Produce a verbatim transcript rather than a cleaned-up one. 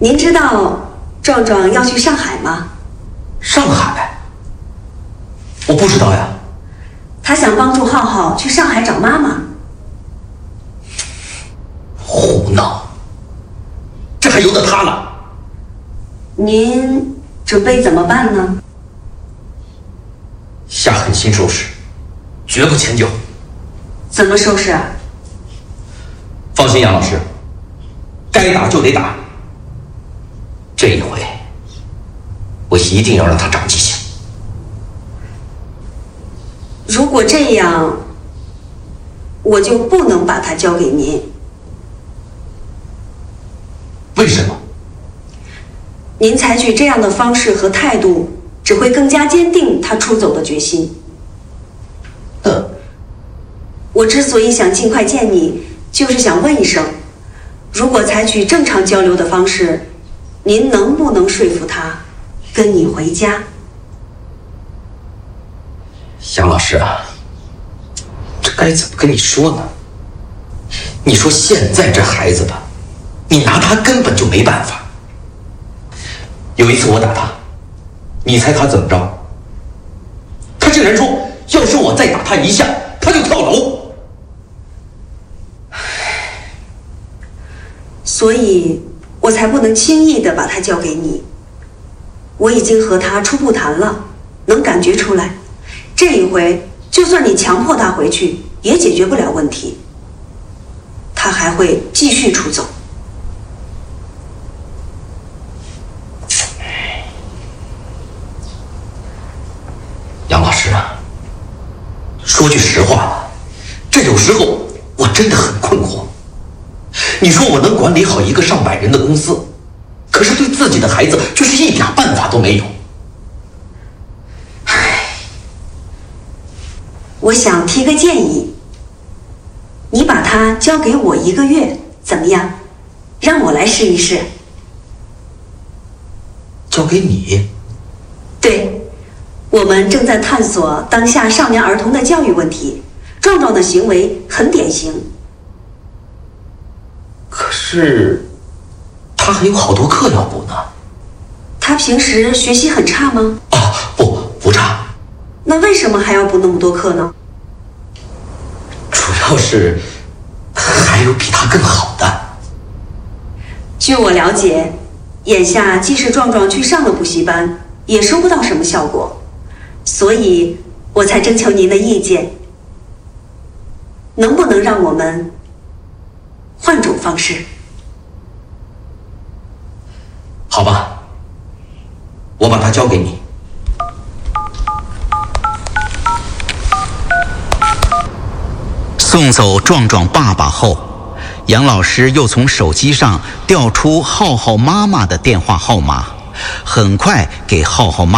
您知道壮壮要去上海吗？ 上海？我不知道呀。 他想帮助浩浩去上海找妈妈。 胡闹！这还由得他了？ 您准备怎么办呢？ 下狠心收拾，绝不迁就。 怎么收拾啊？ 放心，杨老师，该打就得打。这一回，我一定要让他长记性。 如果这样，我就不能把他交给您。 为什么？ 您采取这样的方式和态度，只会更加坚定他出走的决心。 嗯。 我之所以想尽快见你，就是想问一声，如果采取正常交流的方式，您能不能说服他跟你回家？ 杨老师啊，这该怎么跟你说呢？你说现在这孩子吧，你拿他根本就没办法。有一次我打他，你猜他怎么着？他竟然说，要是我再打他一下，他就跳楼。 所以我才不能轻易地把他交给你。我已经和他初步谈了，能感觉出来，这一回就算你强迫他回去，也解决不了问题。他还会继续出走。 杨老师啊，说句实话吧，这有时候我真的很困惑。你说我能管理好一个上百人的公司，可是对自己的孩子却是一点办法都没有。 唉，我想提个建议，你把他交给我一个月，怎么样？让我来试一试。 交给你？ 对，我们正在探索当下少年儿童的教育问题，壮壮的行为很典型。 可是他还有好多课要补呢。 他平时学习很差吗？ 啊，不，不差。 那为什么还要补那么多课呢？ 主要是还有比他更好的。 据我了解，眼下即使壮壮去上了补习班，也收不到什么效果，所以我才征求您的意见，能不能让我们换种方式？ 好吧，我把它交给你。 送走壮壮爸爸后，杨老师又从手机上调出浩浩妈妈的电话号码，很快给浩浩妈